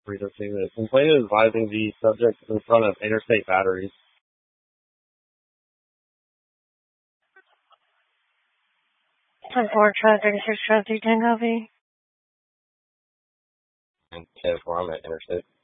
313. The complainant is advising the subject in front of Interstate Batteries. 10-4, try 36, try 310, copy. And 10-4, I'm at Interstate.